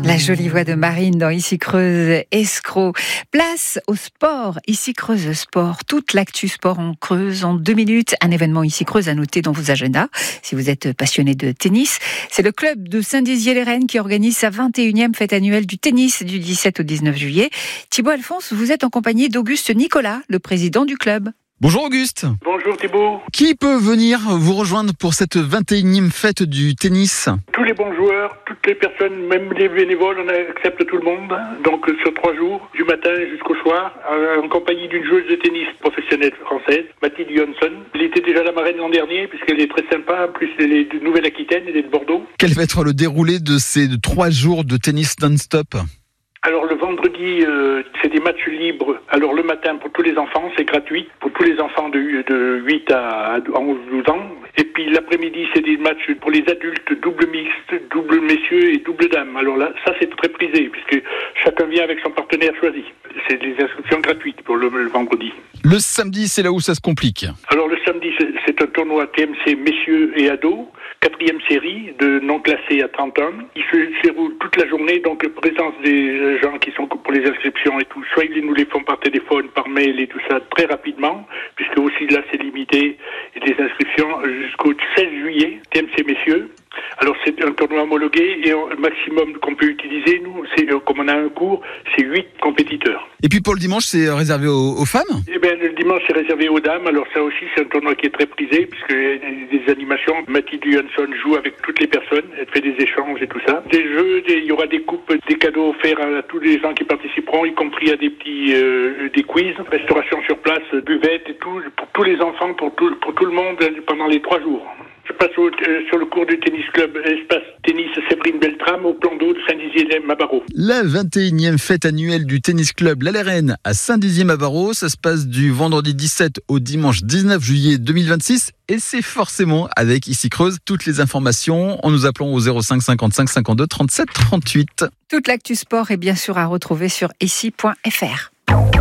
La jolie voix de Marine dans Ici Creuse Escroc. Place au sport, Ici Creuse Sport. Toute l'actu sport en Creuse en 2 minutes. Un événement Ici Creuse à noter dans vos agendas. Si vous êtes passionné de tennis, c'est le club de Saint-Dizier-les-Rennes qui organise sa 21e fête annuelle du tennis du 17 au 19 juillet. Thibaut Alphonse, vous êtes en compagnie d'Auguste Nicolas, le président du club. Bonjour Auguste. Bonjour Thibaut. Qui peut venir vous rejoindre pour cette 21e fête du tennis ? Tous les bons joueurs, toutes les personnes, même les bénévoles, on accepte tout le monde. Donc sur 3 jours, du matin jusqu'au soir, en compagnie d'une joueuse de tennis professionnelle française, Mathilde Johansson. Elle était déjà la marraine l'an dernier, puisqu'elle est très sympa, en plus elle est de Nouvelle-Aquitaine, elle est de Bordeaux. Quel va être le déroulé de ces 3 jours de tennis non-stop ? Alors le vendredi, c'est des matchs libres. Alors le matin pour tous les enfants, c'est gratuit. Pour tous les enfants de 8 à 11-12 ans. Et puis l'après-midi, c'est des matchs pour les adultes, double mixte, double messieurs et double dames. Alors là, ça c'est très prisé, puisque chacun vient avec son partenaire choisi. C'est des inscriptions gratuites pour le vendredi. Le samedi, c'est là où ça se complique. Alors le samedi, c'est un tournoi TMC messieurs et ados. 4e série de non classés à 30 ans. Il se déroule toute la journée, donc présence des gens qui sont pour les inscriptions et tout. Soit ils nous les font par téléphone, par mail et tout ça très rapidement, puisque aussi là c'est limité, et les inscriptions jusqu'au 16 juillet, TMC messieurs. Alors c'est un tournoi homologué et le maximum qu'on peut utiliser, nous, c'est comme on a un cours, c'est 8 compétiteurs. Et puis pour le dimanche, c'est réservé aux femmes ? Eh bien le dimanche c'est réservé aux dames, alors ça aussi c'est un tournoi qui est très prisé, puisque y a des animations, Mathilde Johansson joue avec toutes les personnes, elle fait des échanges et tout ça. Des jeux, il y aura des coupes, des cadeaux offerts à tous les gens qui participeront, y compris à des petits des quiz, restauration sur place, buvette et tout, pour tous les enfants, pour tout le monde pendant les 3 jours. Je passe sur le cours du tennis club Espace Tennis Séverine Beltrame au plan d'eau de Saint-Dizier-Mabarot. La 21e fête annuelle du tennis club L'Alérène à Saint-Dizier-Mabarot, ça se passe du vendredi 17 au dimanche 19 juillet 2026 et c'est forcément avec Ici Creuse. Toutes les informations en nous appelant au 05 55 52 37 38. Toute l'actu sport est bien sûr à retrouver sur ici.fr.